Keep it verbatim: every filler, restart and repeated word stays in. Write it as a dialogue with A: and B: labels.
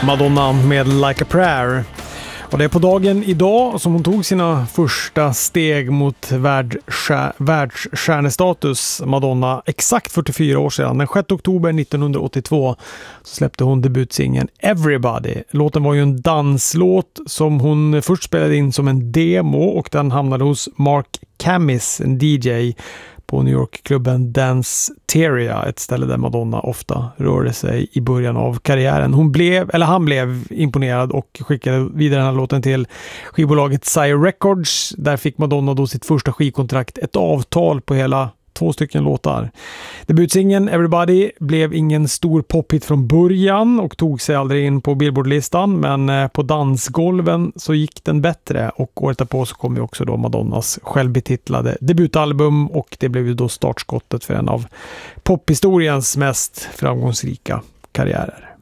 A: Madonna med Like a Prayer. Och det är på dagen idag som hon tog sina första steg mot världsstjär- världsstjärnestatus, Madonna. Exakt fyrtiofyra år sedan, den sjätte oktober nittonhundraåttiotvå, så släppte hon debutsingen Everybody. Låten var ju en danslåt som hon först spelade in som en demo, och den hamnade hos Mark Camis, en D J, på New York-klubben Danceteria, ett ställe där Madonna ofta rörde sig i början av karriären. Hon blev, eller han blev imponerad och skickade vidare den här låten till skivbolaget Sire Records. Där fick Madonna då sitt första skivkontrakt, ett avtal på hela två stycken låtar. Debutsingen Everybody blev ingen stor pophit från början och tog sig aldrig in på Billboard-listan, men på dansgolven så gick den bättre, och året därpå så kom ju också då Madonnas självbetitlade debutalbum, och det blev ju då startskottet för en av pophistoriens mest framgångsrika karriärer.